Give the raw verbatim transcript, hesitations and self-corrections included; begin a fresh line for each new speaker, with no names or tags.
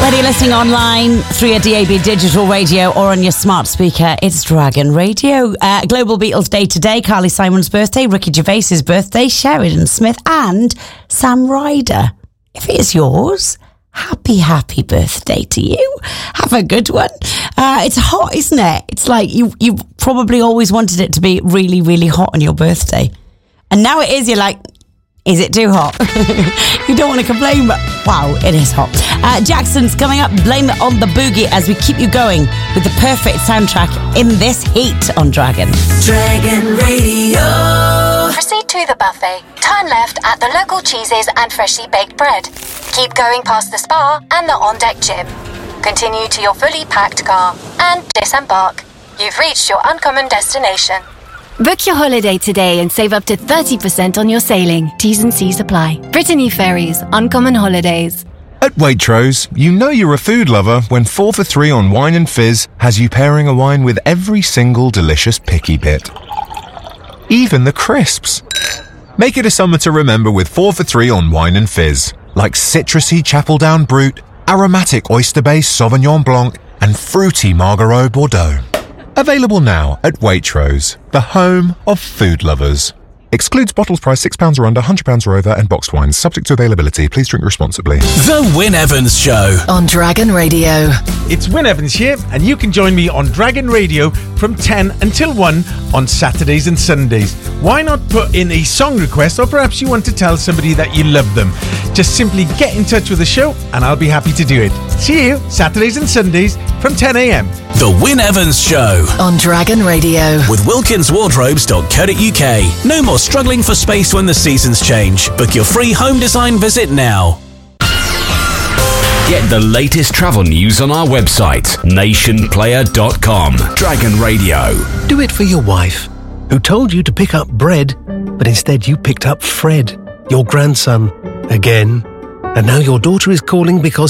Whether you're listening online, through your D A B digital radio or on your smart speaker, it's Dragon Radio. Uh, Global Beatles Day today, Carly Simon's birthday, Ricky Gervais's birthday, Sheridan Smith and Sam Ryder. If it is yours, happy, happy birthday to you. Have a good one. Uh, it's hot, isn't it? It's like you, you probably always wanted it to be really, really hot on your birthday. And now it is, you're like, is it too hot? You don't want to complain, but wow, it is hot. Uh, Jackson's coming up. Blame it on the boogie as we keep you going with the perfect soundtrack in this heat on Dragon.
Dragon Radio.
Proceed to the buffet. Turn left at the local cheeses and freshly baked bread. Keep going past the spa and the on-deck gym. Continue to your fully packed car and disembark. You've reached your uncommon destination.
Book your holiday today and save up to thirty percent on your sailing. T's and C's apply. Brittany Ferries, Uncommon Holidays.
At Waitrose, you know you're a food lover when four for three on wine and fizz has you pairing a wine with every single delicious picky bit. Even the crisps. Make it a summer to remember with four for three on wine and fizz, like citrusy Chapel Down Brut, aromatic oyster-based Sauvignon Blanc, and fruity Margariot Bordeaux. Available now at Waitrose, the home of food lovers. Excludes bottles priced six pounds or under, one hundred pounds or over, and boxed wines. Subject to availability. Please drink responsibly.
The Wyn Evans Show
on Dragon Radio.
It's Wyn Evans here, and you can join me on Dragon Radio from ten until one on Saturdays and Sundays. Why not put in a song request, or perhaps you want to tell somebody that you love them? Just simply get in touch with the show, and I'll be happy to do it. See you Saturdays and Sundays from ten a.m.
The Wyn Evans Show
on Dragon Radio
with wilkins wardrobes dot co dot uk. No more struggling for space when the seasons change. Book your free home design visit now.
Get the latest travel news on our website, nation player dot com. Dragon Radio.
Do it for your wife, who told you to pick up bread, but instead you picked up Fred, your grandson, again. And now your daughter is calling because